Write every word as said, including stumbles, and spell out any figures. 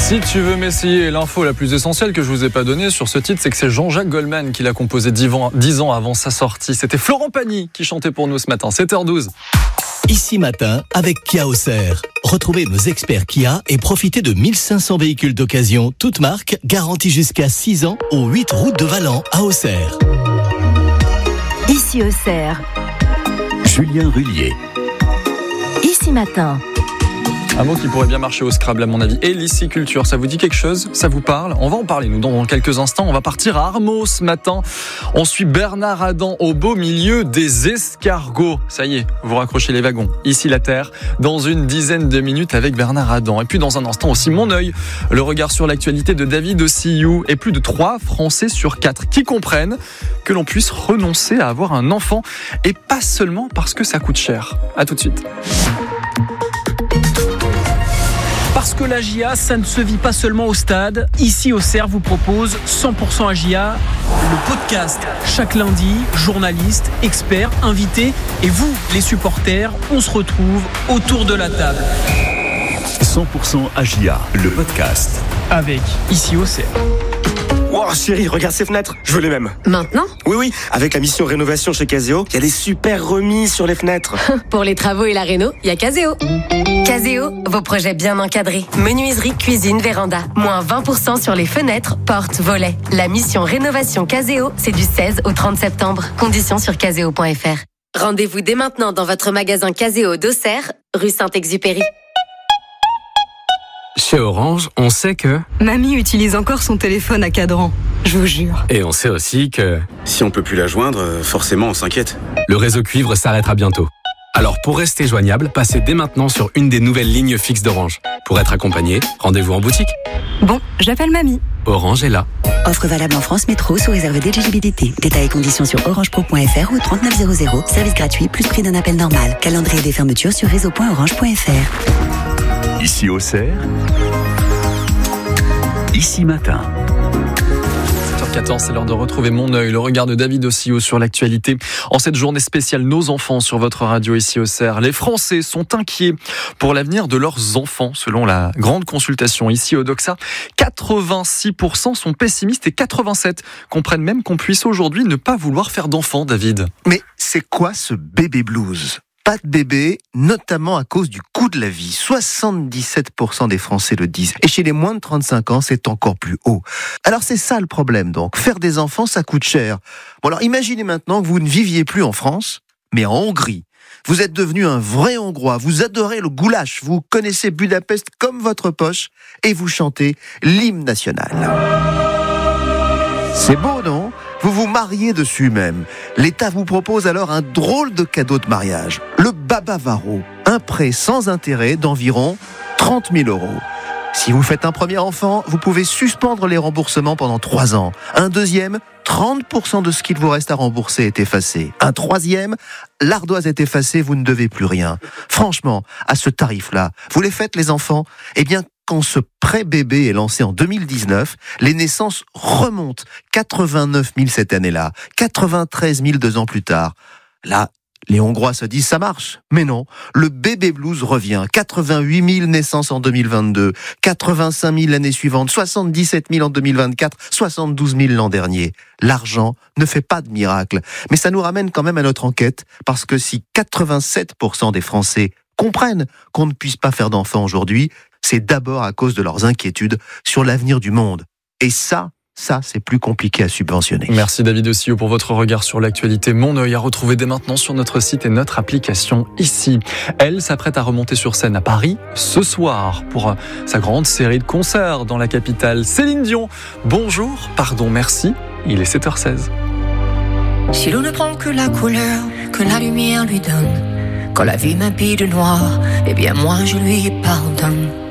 Si tu veux m'essayer, l'info la plus essentielle que je vous ai pas donnée sur ce titre, c'est que c'est Jean-Jacques Goldman qui l'a composé dix ans avant sa sortie. C'était Florent Pagny qui chantait pour nous ce matin, sept heures douze. Ici Matin avec Kia Auxerre. Retrouvez nos experts Kia et profitez de mille cinq cents véhicules d'occasion, toutes marques, garantis jusqu'à six ans, aux huit routes de Valent à Auxerre. Ici Auxerre. Julien Rullier. Ici Matin. Un mot qui pourrait bien marcher au Scrabble à mon avis. Héliciculture, ça vous dit quelque chose? Ça vous parle? On va en parler nous dans quelques instants. On va partir à Armaux ce matin. On suit Bernard Adam au beau milieu des escargots. Ça y est, vous raccrochez les wagons. Ici la Terre, dans une dizaine de minutes avec Bernard Adam. Et puis dans un instant aussi mon œil, le regard sur l'actualité de David Ossiyou et plus de trois Français sur quatre qui comprennent que l'on puisse renoncer à avoir un enfant et pas seulement parce que ça coûte cher. À tout de suite. Parce que l'A J A, ça ne se vit pas seulement au stade. Ici, Auxerre vous propose cent pour cent A J A, le podcast. Chaque lundi, journalistes, experts, invités et vous, les supporters, on se retrouve autour de la table. cent pour cent A J A, le podcast. Avec Ici Auxerre. Wow, chérie, regarde ces fenêtres, je veux les mêmes. Maintenant ? Oui, oui, avec la mission rénovation chez Caseo, il y a des super remises sur les fenêtres. Pour les travaux et la réno, il y a Caseo. Caseo, vos projets bien encadrés. Menuiserie, cuisine, véranda. Moins vingt pour cent sur les fenêtres, portes, volets. La mission rénovation Caseo, c'est du seize au trente septembre. Conditions sur caseo point f r. Rendez-vous dès maintenant dans votre magasin Caseo d'Auxerre, rue Saint-Exupéry. Chez Orange, on sait que... Mamie utilise encore son téléphone à cadran, je vous jure. Et on sait aussi que... Si on peut plus la joindre, forcément on s'inquiète. Le réseau cuivre s'arrêtera bientôt. Alors pour rester joignable, passez dès maintenant sur une des nouvelles lignes fixes d'Orange. Pour être accompagné, rendez-vous en boutique. Bon, j'appelle mamie. Orange est là. Offre valable en France Métro sous réserve d'éligibilité. Détails et conditions sur orange pro point f r ou trente-neuf zéro zéro. Service gratuit plus prix d'un appel normal. Calendrier des fermetures sur réseau point orange point f r. Ici Auxerre. Ici Matin. sept heures quatorze, c'est l'heure de retrouver mon œil, le regard de David Ossiyou sur l'actualité. En cette journée spéciale Nos enfants sur votre radio ici Auxerre, les Français sont inquiets pour l'avenir de leurs enfants. Selon la grande consultation ici au Doxa, quatre-vingt-six pour cent sont pessimistes et quatre-vingt-sept pour cent comprennent même qu'on puisse aujourd'hui ne pas vouloir faire d'enfants, David. Mais c'est quoi ce bébé blues ? Pas de bébé, notamment à cause du coût de la vie. soixante-dix-sept pour cent des Français le disent. Et chez les moins de trente-cinq ans, c'est encore plus haut. Alors c'est ça le problème donc. Faire des enfants, ça coûte cher. Bon alors imaginez maintenant que vous ne viviez plus en France, mais en Hongrie. Vous êtes devenu un vrai Hongrois. Vous adorez le goulash. Vous connaissez Budapest comme votre poche. Et vous chantez l'hymne national. C'est beau, non ? Vous vous mariez dessus même. L'État vous propose alors un drôle de cadeau de mariage. Le Babavaro, un prêt sans intérêt d'environ trente mille euros. Si vous faites un premier enfant, vous pouvez suspendre les remboursements pendant trois ans. Un deuxième, trente pour cent de ce qu'il vous reste à rembourser est effacé. Un troisième, l'ardoise est effacée, vous ne devez plus rien. Franchement, à ce tarif-là, vous les faites les enfants ? Eh bien, quand ce prêt bébé est lancé en deux mille dix-neuf, les naissances remontent. quatre-vingt-neuf mille cette année-là, quatre-vingt-treize mille deux ans plus tard. Là, les Hongrois se disent ça marche. Mais non, le bébé blues revient. quatre-vingt-huit mille naissances en deux mille vingt-deux, quatre-vingt-cinq mille l'année suivante, soixante-dix-sept mille en deux mille vingt-quatre, soixante-douze mille l'an dernier. L'argent ne fait pas de miracle. Mais ça nous ramène quand même à notre enquête, parce que si quatre-vingt-sept pour cent des Français comprennent qu'on ne puisse pas faire d'enfants aujourd'hui, c'est d'abord à cause de leurs inquiétudes sur l'avenir du monde. Et ça, ça, c'est plus compliqué à subventionner. Merci David Ossiyou pour votre regard sur l'actualité. Mon œil à retrouver dès maintenant sur notre site et notre application ici. Elle s'apprête à remonter sur scène à Paris ce soir pour sa grande série de concerts dans la capitale. Céline Dion, bonjour, pardon, merci, il est sept heures seize. Si l'on ne prend que la couleur que la lumière lui donne, quand la vie m'habille de noir, eh bien moi je lui pardonne.